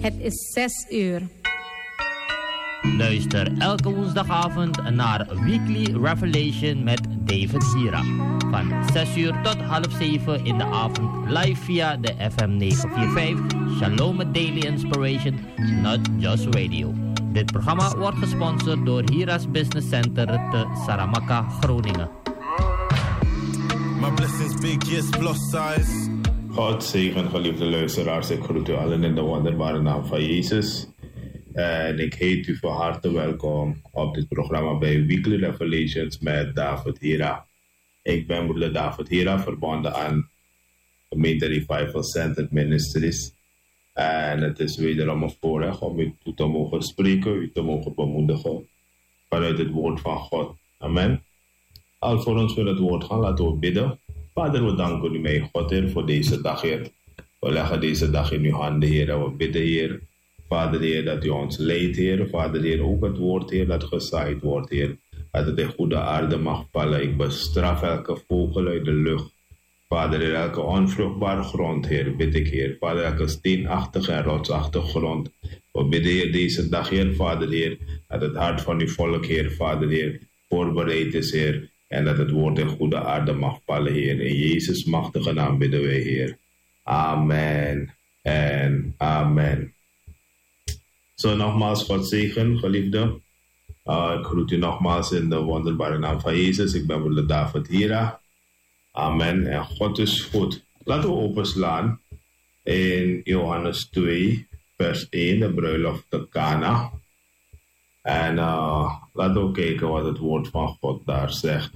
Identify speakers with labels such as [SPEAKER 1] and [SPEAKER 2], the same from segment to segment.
[SPEAKER 1] Het is 6 uur.
[SPEAKER 2] Luister elke woensdagavond naar Weekly Revelation met David Hira. Van 6 uur tot half 7 in de avond live via de FM 945 Shalom Daily Inspiration, Not Just Radio. Dit programma wordt gesponsord door Hira's Business Center te Saramaka, Groningen.
[SPEAKER 3] My blessings big, yes, plus size.
[SPEAKER 4] God zegen, geliefde luisteraars. Ik groet u allen in de wonderbare naam van Jezus. En ik heet u van harte welkom op dit programma bij Weekly Revelations met David Hira. Ik ben broeder David Hira, verbonden aan gemeente Revival Center Ministries. En het is wederom een voorrecht om u toe te mogen spreken, u te mogen bemoedigen vanuit het woord van God. Amen. Alvorens we het woord gaan, laten we bidden. Vader, we danken u, mijn God, Heer, voor deze dag, Heer. We leggen deze dag in uw handen, Heer, en we bidden, Heer. Vader, Heer, dat u ons leidt, Heer. Vader, Heer, ook het woord, Heer, dat gezaaid wordt, Heer. Dat het in goede aarde mag vallen. Ik bestraf elke vogel uit de lucht. Vader, Heer, elke onvruchtbare grond, Heer, bid ik, Heer. Vader, elke steenachtige en rotsachtige grond. We bidden, Heer, deze dag, Heer, Vader, Heer, dat het hart van uw volk, Heer, Vader, Heer, voorbereid is, Heer. En dat het woord in goede aarde mag vallen, Heer. In Jezus' machtige naam bidden wij, Heer. Amen en amen. Zo nogmaals, God zegen, geliefde. Ik groet u nogmaals in de wonderbare naam van Jezus. Ik ben broeder David Hira. Amen. En God is goed. Laten we openslaan in Johannes 2, vers 1, de bruiloft te Cana. En laten we kijken wat het woord van God daar zegt.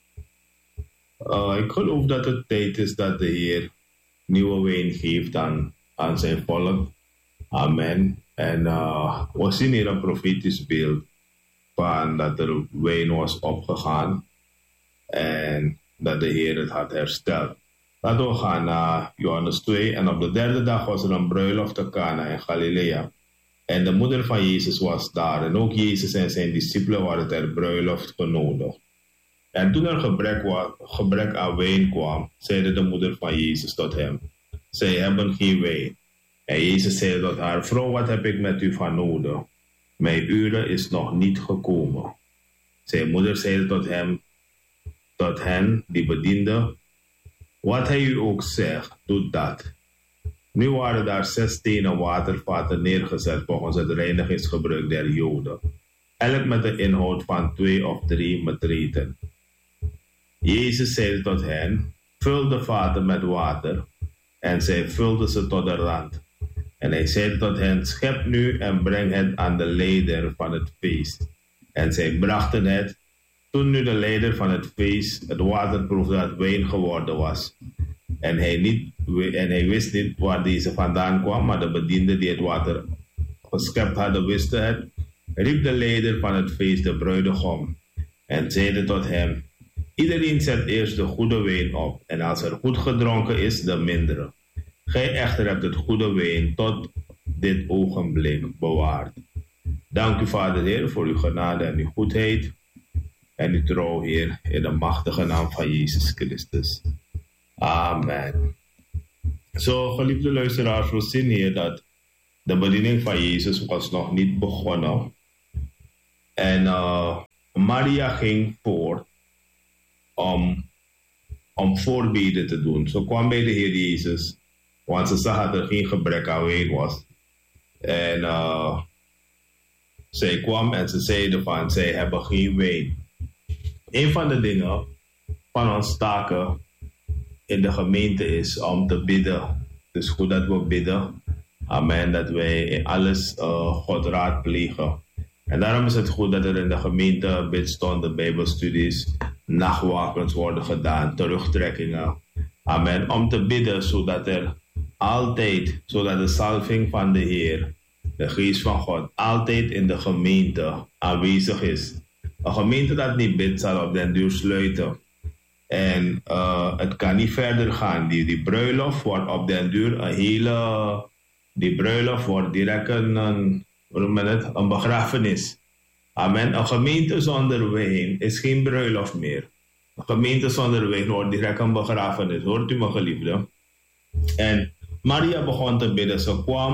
[SPEAKER 4] Ik geloof dat het tijd is dat de Heer nieuwe wijn geeft aan zijn volk. Amen. En we zien hier een profetisch beeld van dat er wijn was opgegaan en dat de Heer het had hersteld. Laten we gaan naar Johannes 2. En op de derde dag was er een bruiloft te Cana in Galilea. En de moeder van Jezus was daar. En ook Jezus en zijn discipelen waren ter bruiloft genodigd. En toen er gebrek aan wijn kwam, zeide de moeder van Jezus tot hem: zij hebben geen wijn. En Jezus zei tot haar: vrouw, wat heb ik met u van nodig? Mijn uur is nog niet gekomen. Zijn moeder zeide tot hen, die bedienden: wat hij u ook zegt, doet dat. Nu waren daar 6 stenen watervaten neergezet volgens het reinigingsgebruik der Joden, elk met de inhoud van 2 of 3 metreten. Jezus zei tot hen: vul de vaten met water. En zij vulden ze tot de rand. En hij zei tot hen: schep nu en breng het aan de leider van het feest. En zij brachten het. Toen nu de leider van het feest het water proefde dat wijn geworden was. En hij wist niet waar deze vandaan kwam, maar de bedienden die het water geschept hadden wisten het. Riep de leider van het feest de bruidegom en zeide tot hem: iedereen zet eerst de goede wijn op, en als er goed gedronken is, de mindere. Gij echter hebt het goede wijn tot dit ogenblik bewaard. Dank u, Vader, Heer, voor uw genade en uw goedheid en uw trouw, Heer, in de machtige naam van Jezus Christus. Amen. Zo, geliefde luisteraars, we zien hier dat de bediening van Jezus was nog niet begonnen. En Maria ging voort om voorbeden te doen. Ze kwam bij de Heer Jezus, want ze zag dat er geen gebrek aan wijn was. En zij kwam en ze zeiden van, zij hebben geen wijn. Een van de dingen van ons taken in de gemeente is om te bidden. Het is goed dat we bidden. Amen. Dat wij in alles God raadplegen. En daarom is het goed dat er in de gemeente bidstonden, bijbelstudies, nachtwakens worden gedaan, terugtrekkingen. Amen. Om te bidden zodat de salving van de Heer, de geest van God, altijd in de gemeente aanwezig is. Een gemeente dat niet bidt zal op den duur sluiten. En het kan niet verder gaan. Die bruiloft wordt op den duur die bruiloft wordt direct een begrafenis. Amen. Een gemeente zonder wijn is geen bruiloft meer. Een gemeente zonder wijn wordt direct een begrafenis. Hoort u me, geliefde? En Maria begon te bidden. Ze kwam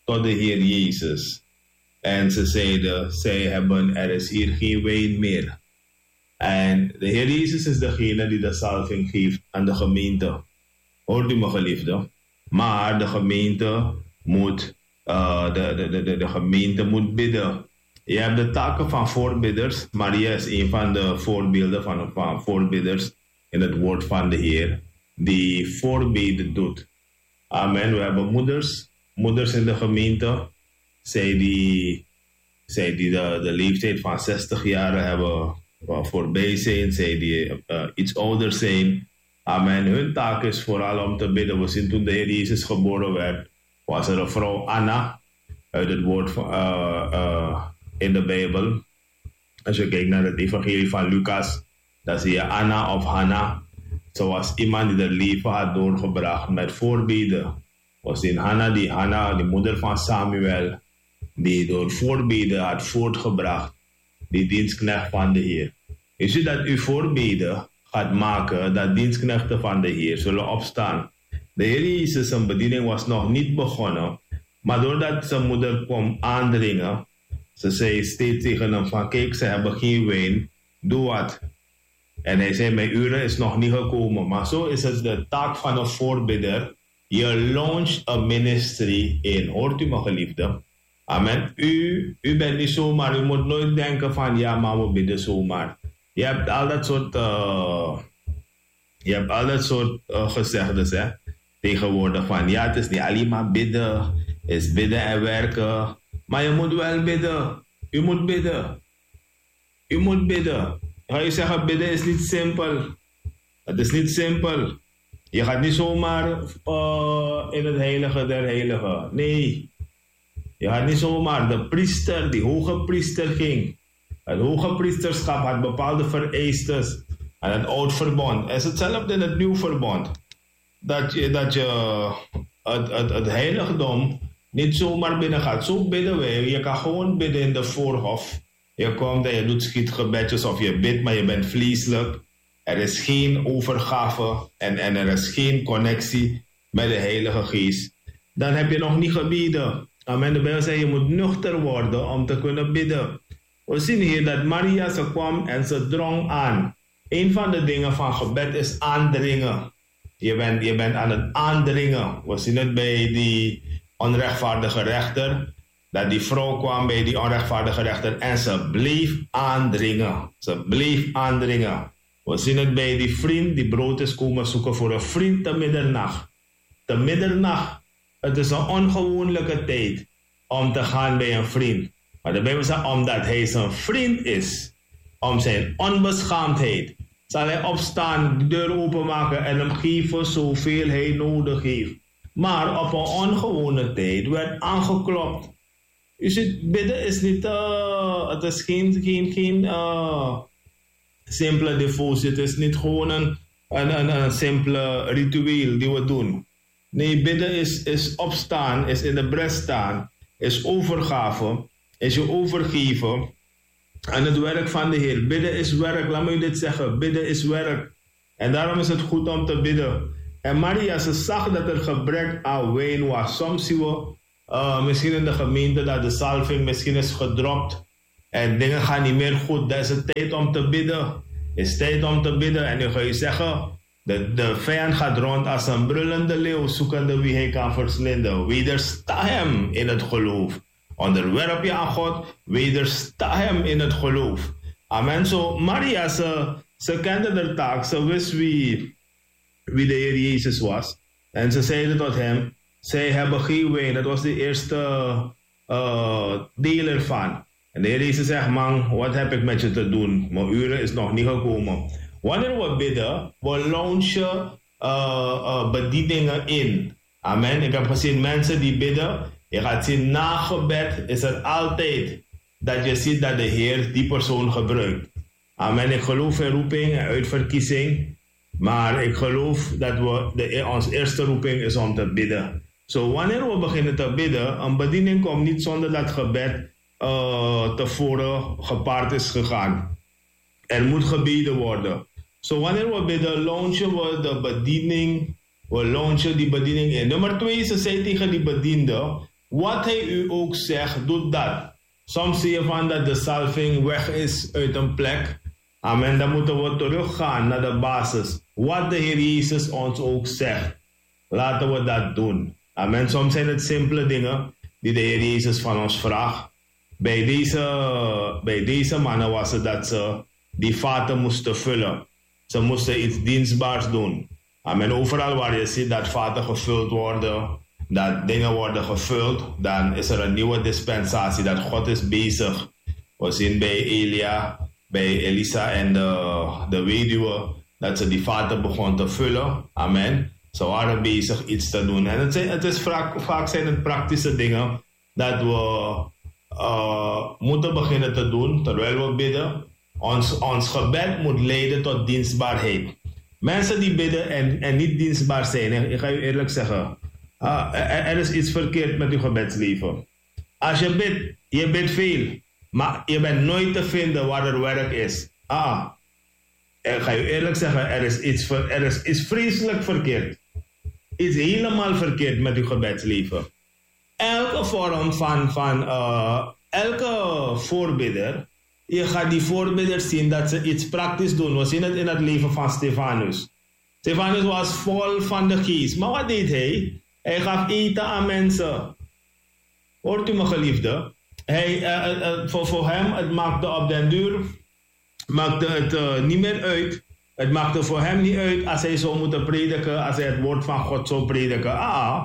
[SPEAKER 4] tot de Heer Jezus. En ze zeiden, er is hier geen wijn meer. En de Heer Jezus is degene die de salving geeft aan de gemeente. Hoort u me, geliefde? Maar de gemeente moet, de gemeente moet bidden. Je hebt de taken van voorbidders. Maria is een van de voorbeelden van voorbidders in het woord van de Heer, die voorbeden doet. Amen. We hebben moeders in de gemeente. Zij die de leeftijd van 60 jaar hebben voorbij zijn. Zij die iets ouder zijn. Amen. Hun taak is vooral om te bidden. We zien toen de Heer Jezus geboren werd, was er een vrouw Anna uit het woord in de Bijbel. Als je kijkt naar het evangelie van Lucas, dan zie je Anna of Hanna. Ze was iemand die het leven had doorgebracht met voorbeden. We zien Hanna, die moeder van Samuel, die door voorbeden had voortgebracht die dienstknecht van de Heer. Je ziet dat u voorbeden gaat maken, dat dienstknechten van de Heer zullen opstaan. De Heer Jezus, zijn bediening was nog niet begonnen, maar doordat zijn moeder kwam aandringen, ze zei steeds tegen hem van, kijk, ze hebben geen wijn, doe wat. En hij zei, mijn uren is nog niet gekomen. Maar zo is het de taak van een voorbidder. Je launcht een ministry in. Hoort u me, geliefde? Amen. U bent niet zomaar. U moet nooit denken van, ja, maar we bidden zomaar. Je hebt al dat soort gezegdes, hè. Tegenwoordig van, ja, het is niet alleen maar bidden. Het is bidden en werken. Maar je moet wel bidden. U moet bidden. U moet bidden. Ga je zeggen, bidden is niet simpel. Het is niet simpel. Je gaat niet zomaar in het heilige der heiligen. Nee. Je gaat niet zomaar. De priester, die hoge priester ging. Het hoge priesterschap had bepaalde vereistes aan het oud verbond. Het is hetzelfde in het nieuw verbond. Dat je het heiligdom niet zomaar binnen gaat. Zo bidden wij. Je kan gewoon bidden in de voorhof. Je komt en je doet schietgebedjes of je bidt, maar je bent vleeselijk. Er is geen overgave en er is geen connectie met de Heilige Geest. Dan heb je nog niet gebeden. Amen. De Bijbel zegt, je moet nuchter worden om te kunnen bidden. We zien hier dat Maria, ze kwam en ze drong aan. Een van de dingen van gebed is aandringen. Je bent aan het aandringen. We zien het bij die onrechtvaardige rechter. Dat die vrouw kwam bij die onrechtvaardige rechter en ze bleef aandringen. Ze bleef aandringen. We zien het bij die vriend die brood is komen zoeken voor een vriend te middernacht. Te middernacht. Het is een ongewoonlijke tijd om te gaan bij een vriend. Maar de Bijbel zegt, omdat hij zijn vriend is, om zijn onbeschaamdheid, zal hij opstaan, de deur openmaken en hem geven zoveel hij nodig heeft. Maar op een ongewone tijd werd aangeklopt. U ziet, bidden is niet, het is geen simpele devotie. Het is niet gewoon een simpele ritueel die we doen. Nee, bidden is opstaan, is in de bres staan, is overgave, is je overgeven aan het werk van de Heer. Bidden is werk, laat me u dit zeggen, bidden is werk. En daarom is het goed om te bidden. En Maria, ze zag dat er gebrek aan wijn was. Soms zien we misschien in de gemeente dat de salving misschien is gedropt en dingen gaan niet meer goed. Dat is het tijd om te bidden. Het is tijd om te bidden. En nu ga je zeggen, de vijand gaat rond als een brullende leeuw, zoekende wie hij kan verslinden. Wedersta hem in het geloof. Onderwerp je aan God, wedersta hem in het geloof. Amen. Zo Maria, ze kende de taak, ze wist wie de Heer Jezus was. En ze zeiden tot hem, zij hebben geen wijn. Dat was de eerste deel ervan. En de Heer Jezus zegt, man, wat heb ik met je te doen? Mijn uren is nog niet gekomen. Wanneer we bidden, we launchen bedieningen in. Amen. Ik heb gezien mensen die bidden. Je gaat zien, na gebed is het altijd dat je ziet dat de Heer die persoon gebruikt. Amen. Ik geloof in roeping en uitverkiezing. Maar ik geloof dat ons eerste roeping is om te bidden. Zo wanneer we beginnen te bidden, een bediening komt niet zonder dat gebed tevoren gepaard is gegaan. Er moet gebeden worden. Zo wanneer we bidden, launchen we de bediening. We launchen die bediening in. Nummer 2, ze zei tegen die bediende, wat hij u ook zegt, doet dat. Soms zie je van dat de salving weg is uit een plek. Amen. Dan moeten we teruggaan naar de basis. Wat de Heer Jezus ons ook zegt. Laten we dat doen. Amen. Soms zijn het simpele dingen die de Heer Jezus van ons vraagt. Bij deze mannen was het dat ze die vaten moesten vullen. Ze moesten iets dienstbaars doen. Amen. Overal waar je ziet dat vaten gevuld worden, dat dingen worden gevuld, dan is er een nieuwe dispensatie, dat God is bezig. We zien bij Elia, bij Elisa en de weduwe, dat ze die vaten begonnen te vullen. Amen. Ze waren bezig iets te doen. En het is vaak zijn het praktische dingen dat we moeten beginnen te doen terwijl we bidden. Ons gebed moet leiden tot dienstbaarheid. Mensen die bidden en niet dienstbaar zijn, ik ga u eerlijk zeggen, er is iets verkeerd met uw gebedsleven. Als je bidt, je bidt veel, maar je bent nooit te vinden waar er werk is. Ik ga u eerlijk zeggen, er is iets vreselijk verkeerd. Iets helemaal verkeerd met uw gebedsleven. Elke vorm van elke voorbidder, je gaat die voorbidders zien dat ze iets praktisch doen. We zien het in het leven van Stefanus. Stefanus was vol van de geest. Maar wat deed hij? Hij gaf eten aan mensen. Hoort u me geliefde? Voor hem, het maakte op den duur, maakte het niet meer uit. Het maakte voor hem niet uit als hij zou moeten prediken, als hij het woord van God zou prediken.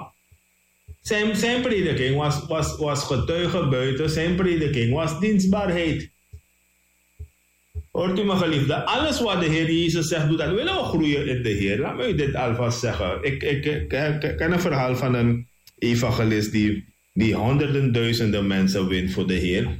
[SPEAKER 4] Zijn prediking was getuige buiten, zijn prediking was dienstbaarheid. Hoort u me geliefde? Alles wat de Heer Jezus zegt, doe dat. Willen we groeien in de Heer? Laat me u dit alvast zeggen. Ik ken een verhaal van een evangelist die honderden duizenden mensen wint voor de Heer.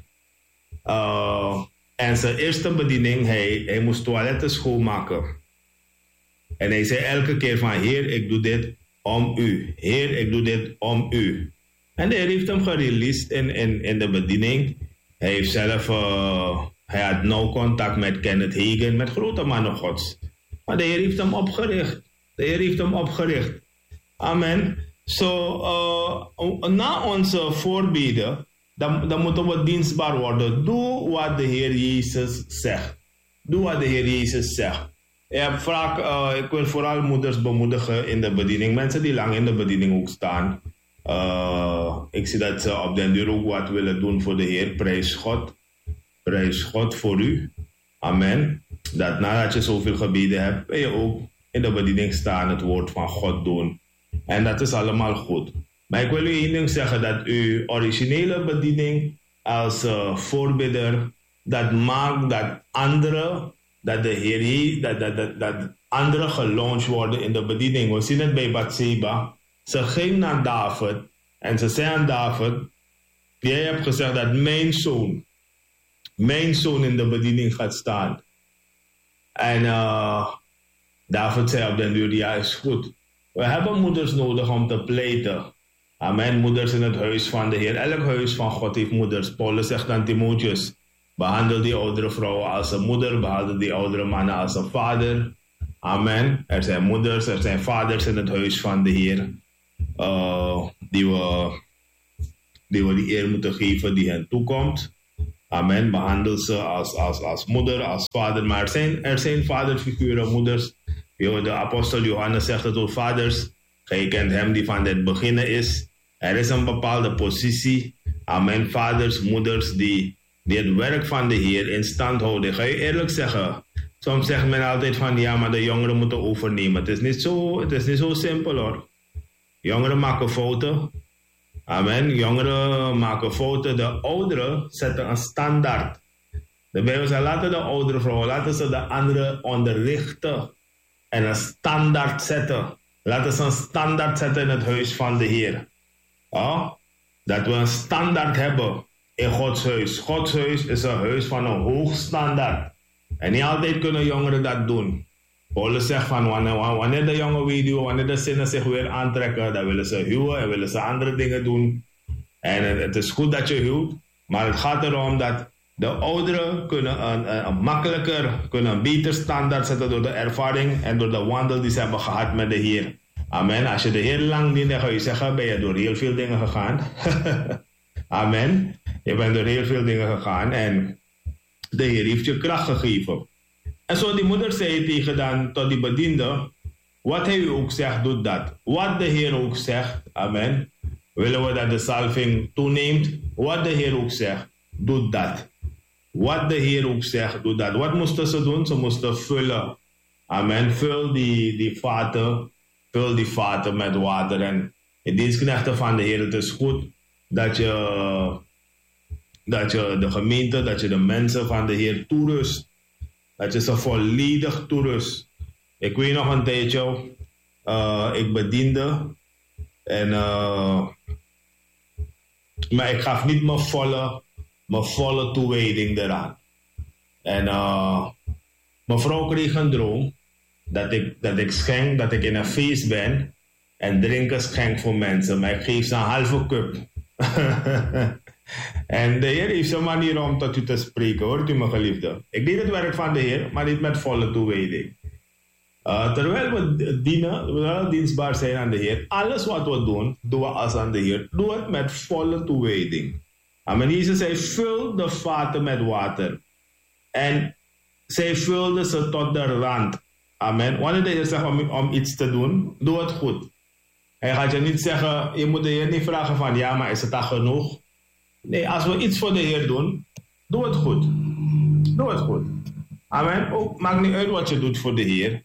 [SPEAKER 4] En zijn eerste bediening, hij moest toiletten schoonmaken. En hij zei elke keer van, Heer, ik doe dit om u. Heer, ik doe dit om u. En de Heer heeft hem gereleased in de bediening. Hij heeft zelf, hij had nauw contact met Kenneth Hagin, met grote mannen Gods. Maar de Heer heeft hem opgericht. De Heer heeft hem opgericht. Amen. Na onze voorbeden, dan moeten we dienstbaar worden. Doe wat de Heer Jezus zegt. Doe wat de Heer Jezus zegt. Ik wil vooral moeders bemoedigen in de bediening. Mensen die lang in de bediening ook staan. Ik zie dat ze op den duur ook wat willen doen voor de Heer. Prijs God. Prijs God voor u. Amen. Dat nadat je zoveel gebeden hebt, wil je ook in de bediening staan, het woord van God doen. En dat is allemaal goed. Maar ik wil u één ding zeggen, dat uw originele bediening als voorbidder, dat maakt dat anderen, dat de Heer, dat anderen gelaunched worden in de bediening. We zien het bij Bathseba. Ze ging naar David en ze zei aan David, jij hebt gezegd dat mijn zoon in de bediening gaat staan. En David zei op den duur, ja, is goed. We hebben moeders nodig om te pleiten. Amen. Moeders in het huis van de Heer. Elk huis van God heeft moeders. Paulus zegt aan Timotheus, behandel die oudere vrouwen als een moeder, behandel die oudere mannen als een vader. Amen. Er zijn moeders, er zijn vaders in het huis van de Heer. Die we die eer moeten geven die hen toekomt. Amen. Behandel ze als moeder, als vader. Maar er zijn vaderfiguren, moeders. De apostel Johannes zegt het over vaders. Gij kent hem die van het beginnen is. Er is een bepaalde positie. Amen. Vaders, moeders die het werk van de Heer in stand houden. Ik ga je eerlijk zeggen. Soms zegt men altijd van ja, maar de jongeren moeten overnemen. Het is niet zo simpel hoor. Jongeren maken fouten. Amen. Jongeren maken fouten. De ouderen zetten een standaard. De Bijbel zegt, laten de oudere vrouwen, laten ze de anderen onderrichten. En een standaard zetten. Laten ze een standaard zetten in het huis van de Heer. Dat we een standaard hebben in Gods huis. Gods huis is een huis van een hoog standaard. En niet altijd kunnen jongeren dat doen. Paulus zegt van wanneer de jonge weduwe, wanneer de zinnen zich weer aantrekken, dan willen ze huwen en willen ze andere dingen doen. En het is goed dat je huwt, maar het gaat erom dat de ouderen kunnen een beter standaard zetten door de ervaring en door de wandel die ze hebben gehad met de Heer. Amen. Als je de Heer lang dient, dan ga je zeggen, ben je door heel veel dingen gegaan. Amen. Je bent door heel veel dingen gegaan en de Heer heeft je kracht gegeven. En zo die moeder zei tegen dan tot die bediende, wat hij ook zegt, doet dat. Wat de Heer ook zegt, amen. Willen we dat de salving toeneemt? Wat de Heer ook zegt, doet dat. Wat de Heer ook zegt, doet dat. Wat moesten ze doen? Ze moesten vullen. Amen. Vul die vaten met water. En in dienstknechten van de Heer, het is goed dat je de gemeente, dat je de mensen van de Heer toerust. Dat je ze volledig toerust. Ik weet nog een tijdje, ik bediende. Maar ik gaf niet mijn volle toewijding eraan. En mijn vrouw kreeg een droom dat ik schenk, dat ik in een feest ben en drinken schenk voor mensen. Maar ik geef ze een halve cup. En de Heer heeft zijn manier om tot u te spreken, hoort u mijn geliefde. Ik deed het werk van de Heer, maar niet met volle toewijding. Terwijl we dienen, we willen dienstbaar zijn aan de Heer. Alles wat we doen, doen we als aan de Heer. Doe het met volle toewijding. Amen. Jezus zei, vul de vaten met water. En zij vulde ze tot de rand. Amen. Wanneer de Heer zegt om iets te doen, doe het goed. Hij gaat je niet zeggen, je moet de Heer niet vragen van, ja, maar is het al genoeg? Nee, als we iets voor de Heer doen, doe het goed. Doe het goed. Amen. Ook maakt niet uit wat je doet voor de Heer.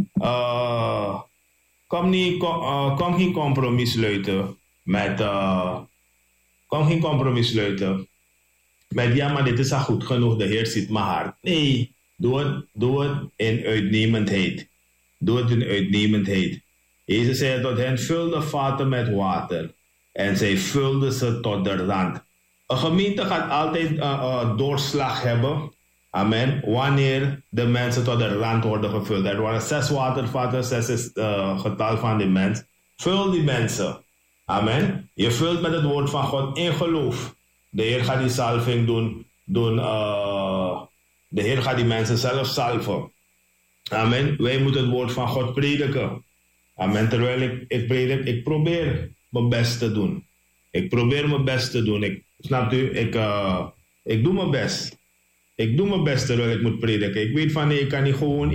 [SPEAKER 4] Kom geen compromis sluiten met ja, maar dit is al goed genoeg, de Heer ziet mijn hart. Nee, doe het in uitnemendheid. Doe het in uitnemendheid. Jezus zei tot hen, vul de vaten met water. En zij vulden ze tot de rand. Een gemeente gaat altijd doorslag hebben. Amen. Wanneer de mensen tot de rand worden gevuld. Er waren 6 watervaten, 6 is het getal van de mens. Vul die mensen. Amen. Je vult met het woord van God in geloof. De Heer gaat die salving doen. De Heer gaat die mensen zelf salven. Amen. Wij moeten het woord van God prediken. Amen. Terwijl ik predik, ik probeer mijn best te doen. Ik probeer mijn best te doen. Snapt u? Ik doe mijn best. Ik doe mijn best terwijl ik moet prediken. Ik weet van nee, ik kan niet gewoon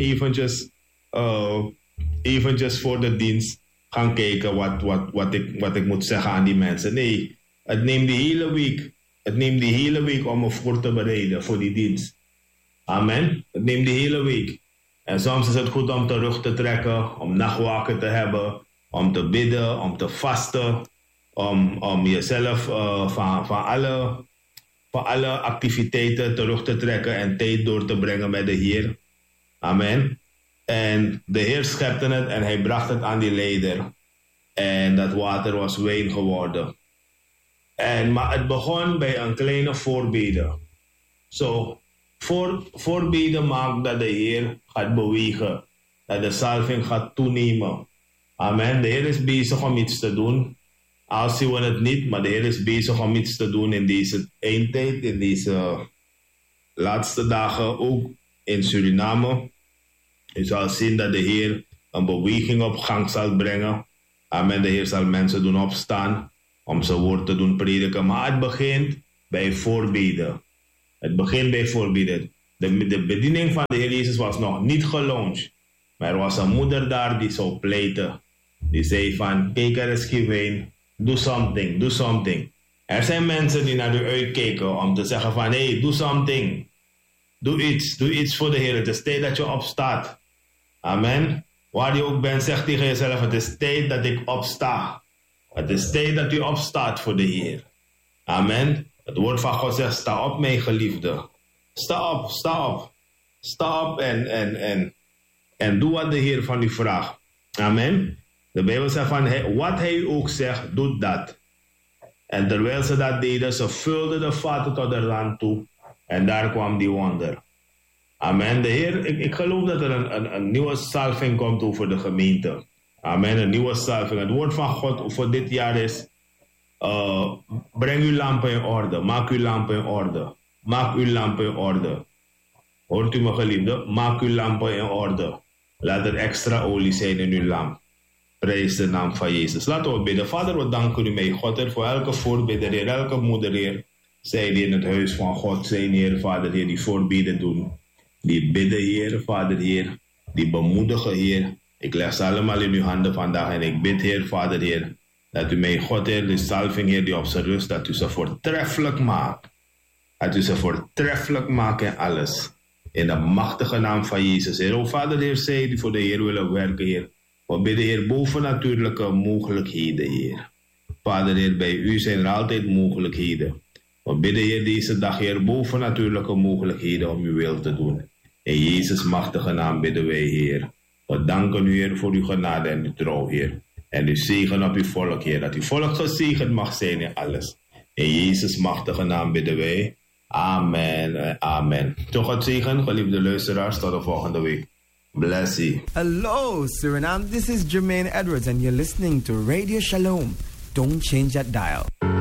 [SPEAKER 4] eventjes voor de dienst gaan kijken wat ik moet zeggen aan die mensen. Nee, het neemt die hele week. Het neemt die hele week om me voor te bereiden voor die dienst. Amen. Het neemt die hele week. En soms is het goed om terug te trekken, om nachtwaken te hebben, om te bidden, om te vasten, om jezelf van alle activiteiten terug te trekken en tijd door te brengen met de Heer. Amen. En de Heer schepte het en hij bracht het aan die leider. En dat water was wijn geworden. Maar het begon bij een kleine voorbede. Voorbeden maakt dat de Heer gaat bewegen. Dat de salving gaat toenemen. Amen. De Heer is bezig om iets te doen. Al zien we het niet, maar de Heer is bezig om iets te doen in deze eindtijd, in deze laatste dagen, ook in Suriname. Je zal zien dat de Heer een beweging op gang zal brengen. Amen. De Heer zal mensen doen opstaan om zijn woord te doen prediken. Maar het begint bij voorbeden. Het begint bij voorbeden. De bediening van de Heer Jezus was nog niet gelaunched. Maar er was een moeder daar die zou pleiten. Die zei van, kijk, er is geen wijn. Do something, do something. Er zijn mensen die naar u uitkijken om te zeggen van, hey, do something. Doe iets voor de Heer. Het is tijd dat je opstaat. Amen. Waar je ook bent, zeg tegen jezelf, het is tijd dat ik opsta. Het is tijd dat u opstaat voor de Heer. Amen. Het woord van God zegt, sta op mijn geliefde. Sta op, sta op. Sta op en doe wat de Heer van u vraagt. Amen. De Bijbel zegt van, wat hij ook zegt, doet dat. En terwijl ze dat deden, ze vulden de vaten tot de rand toe. En daar kwam die wonder. Amen. De Heer, ik geloof dat er een nieuwe salving komt over de gemeente. Amen. Een nieuwe salving. Het woord van God voor dit jaar is, breng uw lampen in orde. Maak uw lampen in orde. Maak uw lampen in orde. Hoort u me geliefde? Maak uw lampen in orde. Laat er extra olie zijn in uw lamp. Prijs de naam van Jezus. Laten we bidden. Vader, we danken u mee, God, voor elke voorbidder, Heer, elke moeder, Heer. Zij die in het huis van God zijn, Heer, Vader, Heer, die voorbieden doen. Die bidden, Heer, Vader, Heer. Die bemoedigen, Heer. Ik leg ze allemaal in uw handen vandaag en ik bid, Heer, Vader, Heer. Dat u mee, God, Heer, de salving, Heer, die op ze rust, dat u ze voortreffelijk maakt. Dat u ze voortreffelijk maakt in alles. In de machtige naam van Jezus, Heer. O Vader, Heer, zij die voor de Heer willen werken, Heer. We bidden, Heer, bovennatuurlijke mogelijkheden, Heer. Vader, Heer, bij u zijn er altijd mogelijkheden. We bidden, Heer, deze dag, Heer, bovennatuurlijke mogelijkheden om uw wil te doen. In Jezus' machtige naam bidden wij, Heer. We danken u, Heer, voor uw genade en uw trouw, Heer. En uw zegen op uw volk, Heer. Dat uw volk gezegend mag zijn in alles. In Jezus' machtige naam bidden wij. Amen. Amen. Toch het zegen, geliefde luisteraars. Tot de volgende week. Bless you.
[SPEAKER 1] Hello, Suriname. This is Jermaine Edwards, and you're listening to Radio Shalom. Don't change that dial.